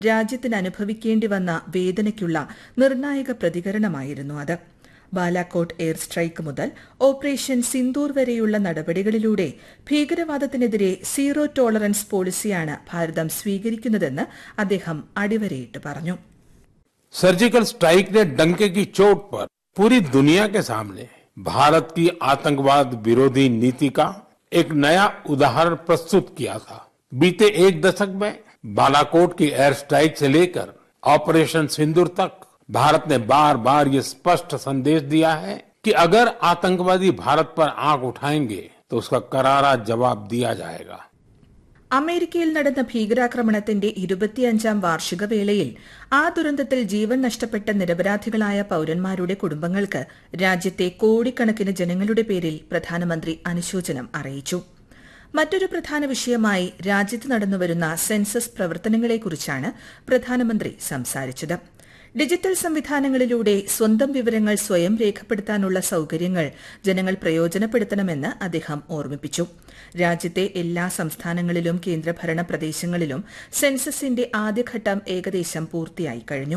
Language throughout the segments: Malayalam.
രാജ്യത്തിന് അനുഭവിക്കേണ്ടി വന്ന വേദനയ്ക്കുള്ള നിർണായക പ്രതികരണമായിരുന്നു അത്. ബാലാക്കോട്ട് എയർ സ്ട്രൈക്ക് മുതൽ ഓപ്പറേഷൻ സിന്ദൂർ വരെയുള്ള നടപടികളിലൂടെ ഭീകരവാദത്തിനെതിരെ സീറോ ടോളറൻസ് പോളിസിയാണ് ഭാരതം സ്വീകരിക്കുന്നതെന്ന് അദ്ദേഹം അടിവരയിട്ട് പറഞ്ഞു. सर्जिकल स्ट्राइक ने डंके की चोट पर पूरी दुनिया के सामने भारत की आतंकवाद विरोधी नीति का एक नया उदाहरण प्रस्तुत किया था. बीते एक दशक में बालाकोट की एयर स्ट्राइक से लेकर ऑपरेशन सिंदूर तक भारत ने बार बार ये स्पष्ट संदेश दिया है कि अगर आतंकवादी भारत पर आंख उठाएंगे तो उसका करारा जवाब दिया जाएगा. അമേരിക്കയിൽ നടന്ന ഭീകരാക്രമണത്തിന്റെ 25ാം വാർഷിക വേളയിൽ ആ ദുരന്തത്തിൽ ജീവൻ നഷ്ടപ്പെട്ട നിരപരാധികളായ പൌരന്മാരുടെ കുടുംബങ്ങൾക്ക് രാജ്യത്തെ കോടിക്കണക്കിന് ജനങ്ങളുടെ പേരിൽ പ്രധാനമന്ത്രി അനുശോചനം അറിയിച്ചു. മറ്റൊരു പ്രധാന വിഷയമായി രാജ്യത്ത് നടന്നുവരുന്ന സെൻസസ് പ്രവർത്തനങ്ങളെക്കുറിച്ചാണ് പ്രധാനമന്ത്രി സംസാരിച്ചത്. ഡിജിറ്റൽ സംവിധാനങ്ങളിലൂടെ സ്വന്തം വിവരങ്ങൾ സ്വയം രേഖപ്പെടുത്താനുള്ള സൌകര്യങ്ങൾ ജനങ്ങൾ പ്രയോജനപ്പെടുത്തണമെന്ന് അദ്ദേഹം ഓർമ്മിപ്പിച്ചു. രാജ്യത്തെ എല്ലാ സംസ്ഥാനങ്ങളിലും കേന്ദ്രഭരണ പ്രദേശങ്ങളിലും സെൻസസിന്റെ ആദ്യഘട്ടം ഏകദേശം പൂർത്തിയായി കഴിഞ്ഞു.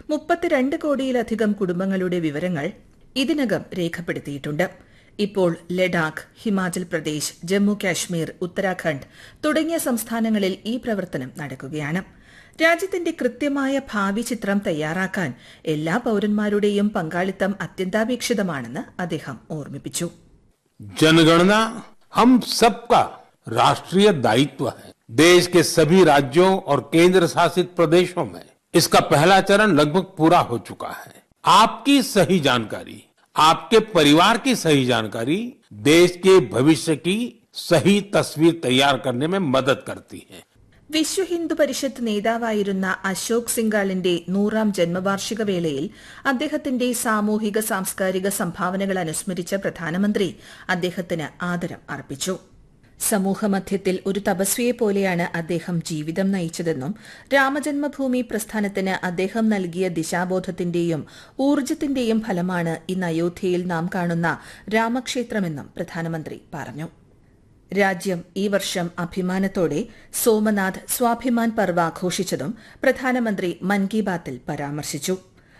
32 കോടിയിലധികം കുടുംബങ്ങളുടെ വിവരങ്ങൾ ഇതിനകം രേഖപ്പെടുത്തിയിട്ടുണ്ട്. ഇപ്പോൾ ലഡാക്ക്, ഹിമാചൽ പ്രദേശ്, ജമ്മു കാശ്മീർ, ഉത്തരാഖണ്ഡ് തുടങ്ങിയ സംസ്ഥാനങ്ങളിൽ ഈ പ്രവർത്തനം നടക്കുകയാണ്. രാജ്യത്തിന്റെ കൃത്യമായ ഭാവി ചിത്രം തയ്യാറാക്കാൻ എല്ലാ പൌരന്മാരുടെയും പങ്കാളിത്തം അത്യന്താപേക്ഷിതമാണെന്ന് അദ്ദേഹം ഓർമ്മിപ്പിച്ചു. जनगणना हम सबका राष्ट्रीय दायित्व है. देश के सभी राज्यों और केंद्र शासित प्रदेशों में इसका पहला चरण लगभग पूरा हो चुका है. आपकी सही जानकारी, आपके परिवार की सही जानकारी देश के भविष्य की सही तस्वीर तैयार करने में मदद करती है. വിശ്വ ഹിന്ദു പരിഷത്ത് നേതാവായിരുന്ന അശോക് സിംഗാളിന്റെ 100ാം ജന്മവാർഷിക വേളയിൽ അദ്ദേഹത്തിന്റെ സാമൂഹിക സാംസ്കാരിക സംഭാവനകൾ അനുസ്മരിച്ച പ്രധാനമന്ത്രി അദ്ദേഹത്തിന് ആദരം അർപ്പിച്ചു. സമൂഹമധ്യത്തിൽ ഒരു തപസ്വിയെപ്പോലെയാണ് അദ്ദേഹം ജീവിതം നയിച്ചതെന്നും രാമജന്മഭൂമി പ്രസ്ഥാനത്തിന് അദ്ദേഹം നൽകിയ ദിശാബോധത്തിന്റെയും ഊർജ്ജത്തിന്റെയും ഫലമാണ് ഇന്ന് അയോധ്യയിൽ നാം കാണുന്ന രാമക്ഷേത്രമെന്നും പ്രധാനമന്ത്രി പറഞ്ഞു. രാജ്യം ഈ വർഷം അഭിമാനത്തോടെ സോമനാഥ് സ്വാഭിമാൻ പർവ് ആഘോഷിച്ചതും പ്രധാനമന്ത്രി മൻ കി ബാത്തിൽ പരാമർശിച്ചു.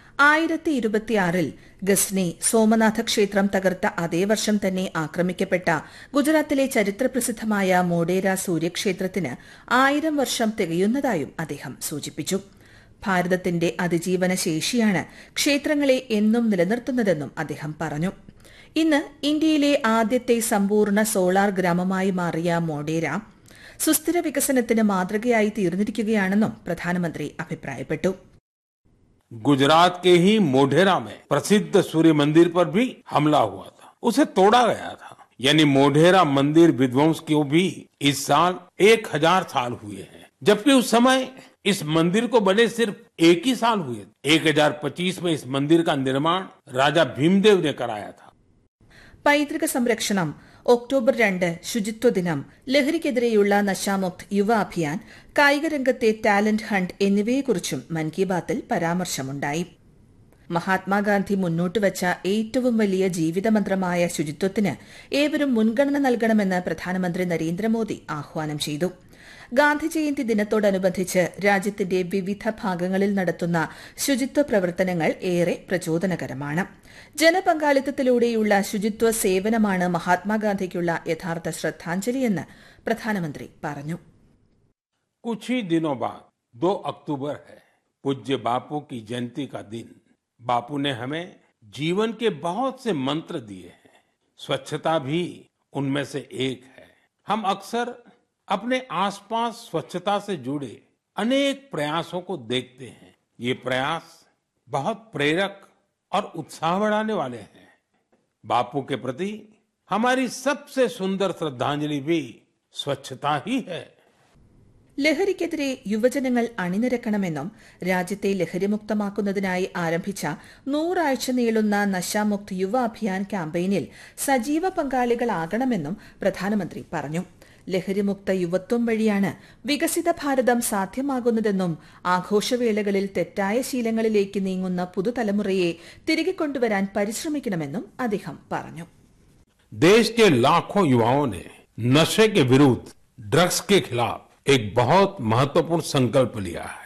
1026-ൽ ഗസ്നി സോമനാഥ ക്ഷേത്രം തകർത്ത അതേ വർഷം തന്നെ ആക്രമിക്കപ്പെട്ട ഗുജറാത്തിലെ ചരിത്രപ്രസിദ്ധമായ മോഢേര സൂര്യക്ഷേത്രത്തിന് 1000 വർഷം തികയുന്നതായും അദ്ദേഹം സൂചിപ്പിച്ചു. ഭാരതത്തിന്റെ അതിജീവന ശേഷിയാണ് ക്ഷേത്രങ്ങളെ എന്നും നിലനിർത്തുന്നതെന്നും അദ്ദേഹം പറഞ്ഞു. ഇന്ന് ഇന്ത്യയിലെ ആദ്യത്തെ സമ്പൂർണ്ണ സോളാർ ഗ്രാമമായി മാറിയ മോഢേര സുസ്ഥിര വികസനത്തിന് മാതൃകയായി തീർന്നിരിക്കുകയാണെന്നും പ്രധാനമന്ത്രി അഭിപ്രായപ്പെട്ടു. गुजरात के ही मोढेरा में प्रसिद्ध सूर्य मंदिर पर भी हमला हुआ था. उसे तोड़ा गया था. यानी मोढेरा मंदिर विध्वंस को भी इस साल 1000 साल हुए हैं. जबकि उस समय इस मंदिर को बने सिर्फ 1 ही साल हुए. 1025 में इस मंदिर का निर्माण राजा भीमदेव ने कराया था. പൈതൃക സംരക്ഷണം, ഒക്ടോബർ 2 ശുചിത്വ ദിനം, ലഹരിക്കെതിരെയുള്ള നശാമുക്ത് യുവ അഭിയാൻ, കായികരംഗത്തെ ടാലന്റ് ഹണ്ട് എന്നിവയെക്കുറിച്ചും മൻ കി ബാത്തിൽ പരാമർശമുണ്ടായി. മഹാത്മാഗാന്ധി മുന്നോട്ടുവച്ച ഏറ്റവും വലിയ ജീവിതമന്ത്രമായ ശുചിത്വത്തിന് ഏവരും മുൻഗണന നൽകണമെന്ന് പ്രധാനമന്ത്രി നരേന്ദ്രമോദി ആഹ്വാനം ചെയ്തു. ഗാന്ധി ജയന്തി ദിനത്തോടനുബന്ധിച്ച് രാജ്യത്തിന്റെ വിവിധ ഭാഗങ്ങളിൽ നടത്തുന്ന ശുചിത്വ പ്രവർത്തനങ്ങൾ ഏറെ പ്രചോദനകരമാണ്. ജനപങ്കാളിത്തത്തിലൂടെയുള്ള ശുചിത്വ സേവനമാണ് മഹാത്മാഗാന്ധിക്കുള്ള യഥാർത്ഥ ശ്രദ്ധാഞ്ജലിയെന്ന് പ്രധാനമന്ത്രി പറഞ്ഞു. कुछ ही दिनों बाद 2 अक्टूबर है, पूज्य बापू की जयंती का दिन. बापू ने हमें जीवन के बहुत से मंत्र दिए हैं. स्वच्छता भी उनमें से एक है. हम अक्सर अपने आसपास स्वच्छता से जुड़े अनेक प्रयासों को देखते हैं. ये प्रयास बहुत प्रेरक और उत्साह बढ़ाने वाले हैं. बापू के प्रति हमारी सबसे सुंदर श्रद्धांजलि भी स्वच्छता ही है. ലഹരിക്കെതിരെ യുവജനങ്ങൾ അണിനിരക്കണമെന്നും രാജ്യത്തെ ലഹരിമുക്തമാക്കുന്നതിനായി ആരംഭിച്ച 100 ആഴ്ച നീളുന്ന നശാമുക്ത് യുവ അഭിയാൻ ക്യാമ്പയിനിൽ സജീവ പങ്കാളികളാകണമെന്നും പ്രധാനമന്ത്രി പറഞ്ഞു. ലഹരിമുക്ത യുവത്വം വഴിയാണ് വികസിത ഭാരതം സാധ്യമാകുന്നതെന്നും ആഘോഷവേളകളിൽ തെറ്റായ ശീലങ്ങളിലേക്ക് നീങ്ങുന്ന പുതുതലമുറയെ തിരികെ കൊണ്ടുവരാൻ പരിശ്രമിക്കണമെന്നും അദ്ദേഹം പറഞ്ഞു. देश के लाखों युवाओं ने नशे के विरुद्ध, ड्रग्स के खिलाफ एक बहुत महत्वपूर्ण संकल्प लिया है.